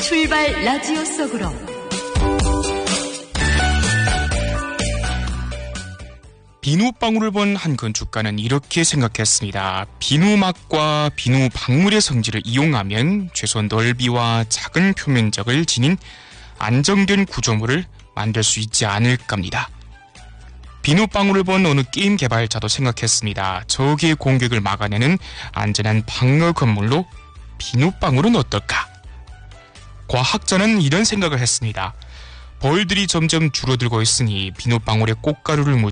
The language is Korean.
출발 라디오 속으로. 비누방울을 본 한 건축가는 이렇게 생각했습니다. 비누막과 비누방울의 성질을 이용하면 최소 넓이와 작은 표면적을 지닌 안정된 구조물을 만들 수 있지 않을까입니다. 비누방울을 본 어느 게임 개발자도 생각했습니다. 적의 공격을 막아내는 안전한 방어 건물로 비누방울은 어떨까? 과학자는 이런 생각을 했습니다. 벌들이 점점 줄어들고 있으니 비누방울에 꽃가루를 묻혀